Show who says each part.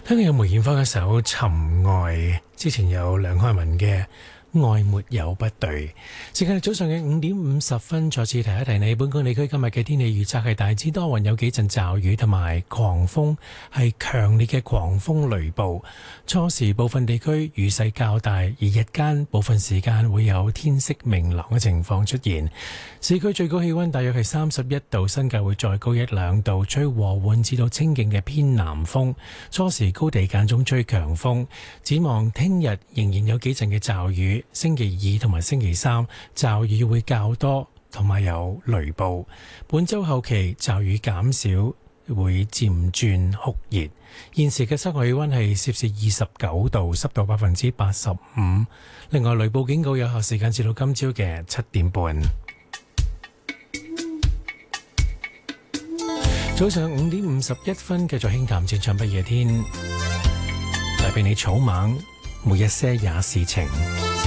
Speaker 1: 香港有梅艷芳嘅首《尋愛》，之前有梁漢文嘅愛沒有不對。時間係早上嘅5:50，再次提一提你，本港地區今日嘅天氣預測係大致多雲，有幾陣驟雨同埋狂風，係強烈嘅狂風雷暴。初時部分地區雨勢較大，而日間部分時間會有天色明朗嘅情況出現。市區最高氣溫大約係31度，新界會再高1-2度，吹和緩至到清勁嘅偏南風。初時高地間中吹強風。展望聽日仍然有幾陣嘅驟雨，星期2同埋星期3驟雨會較多，同埋有雷暴。本週後期驟雨減少，會漸轉酷熱。現時嘅室外氣溫係攝氏29度，濕度85%。另外雷暴警告有效時間至到今朝嘅7點半。早上5:51，繼續輕談淺唱不夜天，帶俾你草蜢每一些也是情。